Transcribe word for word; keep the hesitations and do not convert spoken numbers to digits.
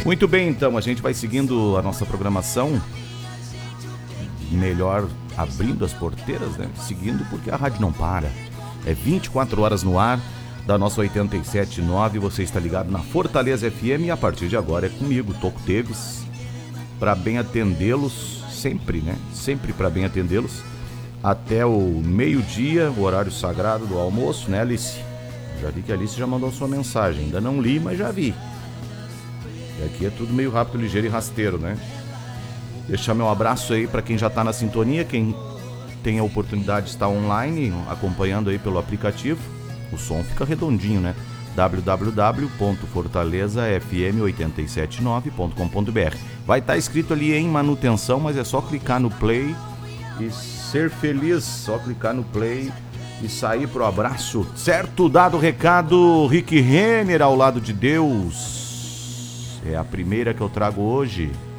Muito bem, então, a gente vai seguindo a nossa programação. Melhor abrindo as porteiras, né? Seguindo, porque a rádio não para. É vinte e quatro horas no ar, da nossa oitenta e sete ponto nove. Você está ligado na Fortaleza F M e a partir de agora é comigo, Toco Teves, para bem atendê-los, sempre, né? Sempre para bem atendê-los, até o meio-dia, o horário sagrado do almoço, né, Alice? Já vi que a Alice já mandou sua mensagem, ainda não li, mas já vi. E aqui é tudo meio rápido, ligeiro e rasteiro, né? Deixar meu abraço aí para quem já está na sintonia, quem tem a oportunidade de estar online, acompanhando aí pelo aplicativo. O som fica redondinho, né? w w w ponto fortaleza f m oito sete nove ponto com ponto b r. Vai estar escrito ali em manutenção, mas é só clicar no play e ser feliz. Só clicar no play e sair pro abraço. Certo? Dado o recado, Rick Renner ao lado de Deus. É a primeira que eu trago hoje.